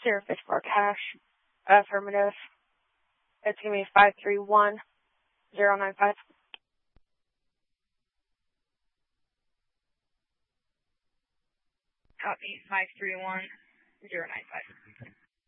054 cash. Affirmative. It's going to be 531095. Copy 531095.